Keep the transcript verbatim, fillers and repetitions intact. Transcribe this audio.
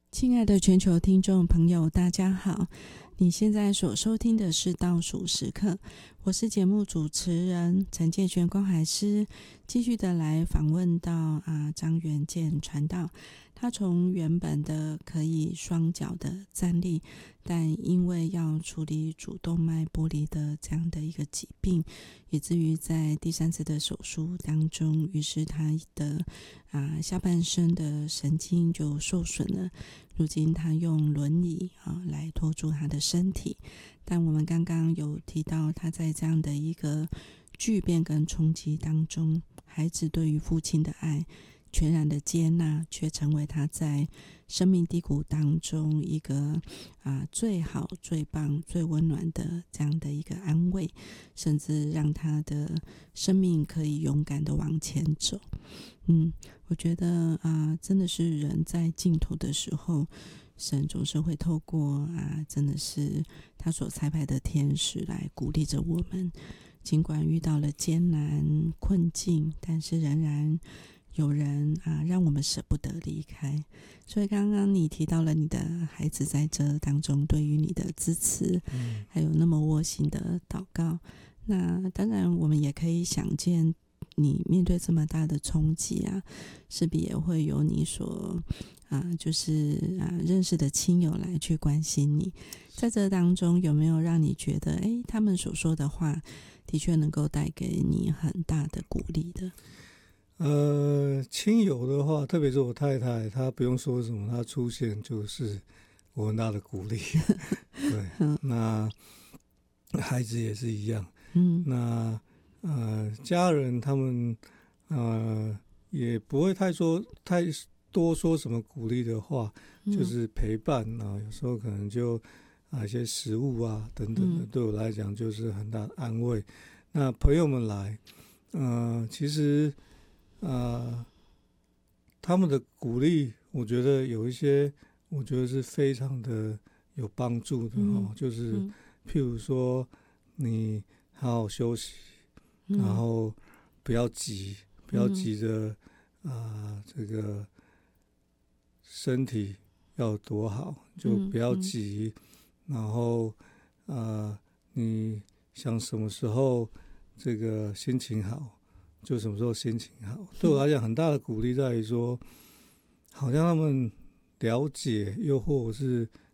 亲爱的全球听众朋友，大家好！你现在所收听的是倒数时刻，我是节目主持人陈建全关怀师，继续的来访问到啊张元健传道。他从原本的可以双脚的站立，但因为要处理主动脉剥离的这样的一个疾病，以至于在第三次的手术当中，于是他的啊下半身的神经就受损了。如今他用轮椅啊来拖住他的身体，但我们刚刚有提到，他在这样的一个巨变跟冲击当中，孩子对于父亲的爱全然的接纳，却成为他在生命低谷当中一个啊最好、最棒、最温暖的这样的一个安慰，甚至让他的生命可以勇敢的往前走。嗯，我觉得啊，真的是人在尽头的时候，神总是会透过啊，真的是他所差派的天使来鼓励着我们。尽管遇到了艰难困境，但是仍然有人啊，让我们舍不得离开。所以刚刚你提到了你的孩子在这当中对于你的支持， 嗯， 还有那么窝心的祷告。那当然，我们也可以想见，你面对这么大的冲击啊，势必也会有你所啊，就是啊认识的亲友来去关心你。在这当中，有没有让你觉得，哎，他们所说的话的确能够带给你很大的鼓励的？ 呃，亲友的话，特别是我太太，她不用说什么，她出现就是我很大的鼓励。对，那孩子也是一样。 嗯， 那呃，家人他们呃也不会太说太多说什么鼓励的话， 嗯就是陪伴啊，有时候可能就啊一些食物啊等等的， 嗯对我来讲就是很大的安慰。那朋友们来，呃，其实。呃，他们的鼓励，我觉得有一些，我觉得是非常的有帮助的哈、 嗯就是嗯譬如说，你好好休息， 嗯然后不要急，不要嗯急着啊、呃这个身体要多好，就不要嗯急，然后呃，你想什么时候这个心情好。就什么时候心情好，对我来讲很大的鼓励在于说，好像他们了解，又或者是